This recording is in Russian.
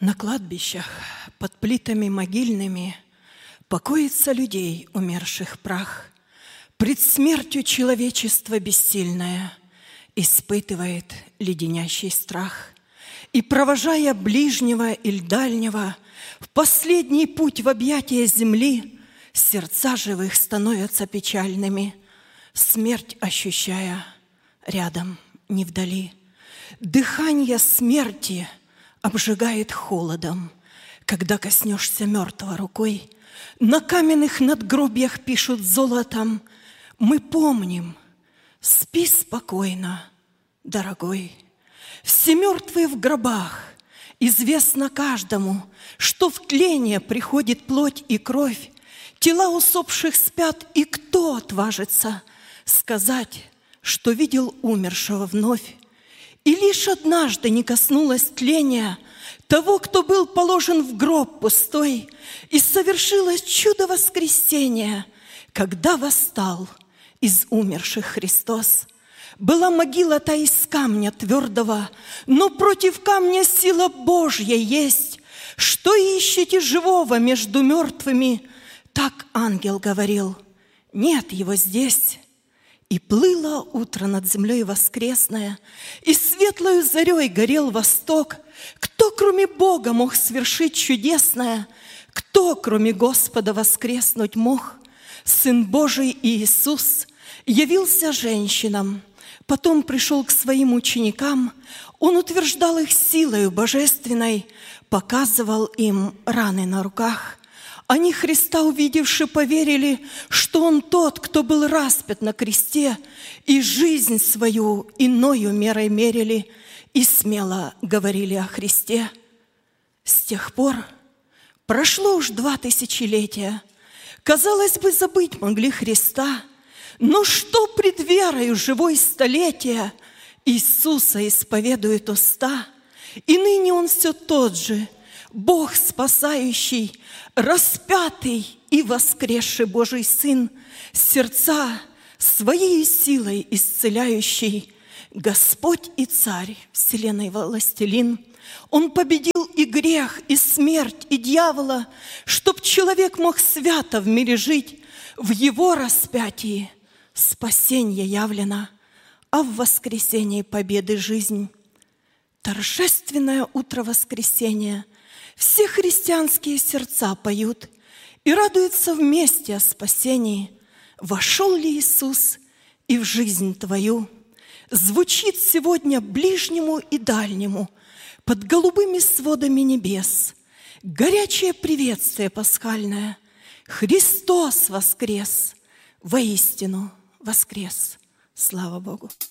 На кладбищах под плитами могильными покоится людей, умерших прах. Пред смертью человечество бессильное испытывает леденящий страх. И, провожая ближнего или дальнего в последний путь в объятия земли, сердца живых становятся печальными, смерть ощущая рядом, не вдали. Дыхание смерти обжигает холодом, когда коснешься мертвого рукой. На каменных надгробиях пишут золотом: мы помним, спи спокойно, дорогой. Все мертвые в гробах, известно каждому, что в тление приходит плоть и кровь. Тела усопших спят, и кто отважится сказать, что видел умершего вновь? И лишь однажды не коснулось тления того, кто был положен в гроб пустой, и совершилось чудо воскресения, когда восстал из умерших Христос. Была могила та из камня твердого, но против камня сила Божья есть. Что ищете живого между мертвыми? Так ангел говорил: нет его здесь. И плыло утро над землей воскресное, и светлою зарей горел восток. Кто, кроме Бога, мог свершить чудесное? Кто, кроме Господа, воскреснуть мог? Сын Божий Иисус явился женщинам, потом пришел к своим ученикам. Он утверждал их силою божественной, показывал им раны на руках. Они, Христа увидевши, поверили, что Он тот, кто был распят на кресте, и жизнь свою иною мерой мерили, и смело говорили о Христе. С тех пор прошло уж 2000 летия. Казалось бы, забыть могли Христа, но что пред верою живой столетия Иисуса исповедует уста, и ныне Он все тот же, Бог спасающий, распятый и воскресший Божий Сын, сердца своей силой исцеляющий, Господь и Царь, вселенной властелин. Он победил и грех, и смерть, и дьявола, чтоб человек мог свято в мире жить. В Его распятии спасение явлено, а в воскресении победы жизнь. Торжественное утро воскресения все христианские сердца поют и радуются вместе о спасении. Вошел ли Иисус и в жизнь твою? Звучит сегодня ближнему и дальнему под голубыми сводами небес горячее приветствие пасхальное: Христос воскрес, воистину воскрес. Слава Богу!